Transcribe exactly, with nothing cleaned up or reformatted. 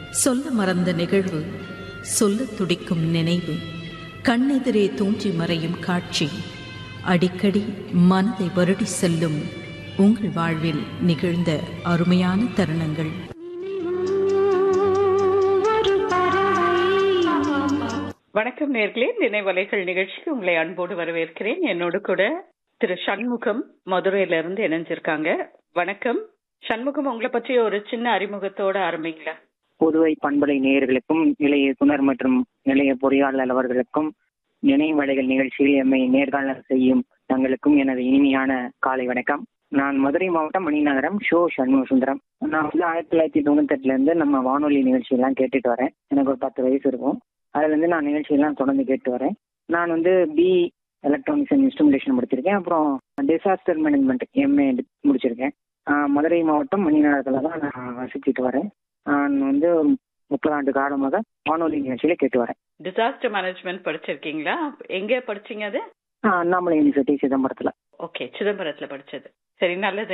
சொல்ல மறந்த நிகழ்வு சொல்லத் துடிக்கும் நினைவு கண்ணெதிரே தோன்றி மறையும் காட்சி அடிக்கடி மனதை வருடி செல்லும் உங்கள் வாழ்வில் நிகழ்ந்த அருமையான தருணங்கள். வணக்கம் நேர்களே, நினைவலைகள் நிகழ்ச்சிக்கு உங்களை அன்போடு வரவேற்கிறேன். என்னோடு கூட திரு சண்முகம் மதுரையிலிருந்து இணைஞ்சிருக்காங்க. வணக்கம் சண்முகம், உங்களை பற்றி ஒரு சின்ன அறிமுகத்தோட ஆரம்பிங்களா? புதுவை பண்பலை நேயர்களுக்கும் நிலைய இயக்குனர் மற்றும் நிலைய பொறியாளர் அவர்களுக்கும் நினைவலைகள் நிகழ்ச்சியில் எம்மை நேர்காணல் செய்யும் தங்களுக்கும் எனது இனிமையான காலை வணக்கம். நான் மதுரை மாவட்டம் மணிநகரம் ஷோ சண்முக சுந்தரம். நான் வந்து ஆயிரத்தி தொள்ளாயிரத்தி தொண்ணூத்தி எட்டுல இருந்து நம்ம வானொலி நிகழ்ச்சியெல்லாம் கேட்டுட்டு வரேன். எனக்கு ஒரு பத்து வயசு இருக்கும். அதுல இருந்து நான் நிகழ்ச்சியெல்லாம் தொடர்ந்து கேட்டு வரேன். நான் வந்து பி எலக்ட்ரானிக்ஸ் அண்ட் இன்ஸ்ட்ருமெண்டேஷன் முடிச்சிருக்கேன். அப்புறம் டிசாஸ்டர் மேனேஜ்மெண்ட் எம்ஏ முடிச்சிருக்கேன். மதுரை மாவட்டம் மணிநகரத்துல தான் நான் வசிச்சுட்டு வரேன். நான் வந்து முப்பது ஆண்டு காலமாக வானொலி நிகழ்ச்சியில கேட்டு வரேன். டிசாஸ்டர் மேனேஜ்மெண்ட் படிச்சிருக்கீங்களா? எங்க படிச்சீங்க அது? அண்ணாமலை யூனிவர்சிட்டி சிதம்பரத்துல. ஓகே, சிதம்பரத்துல படிச்சது. சரி, நல்லது.